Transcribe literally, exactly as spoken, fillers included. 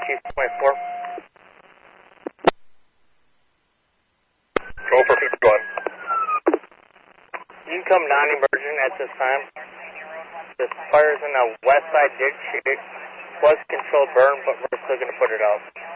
Chief twenty-four. Go for fifty-one. You can come non-emergent at this time. The fire's in the west side ditch. It was controlled burn, but we're still going to put it out.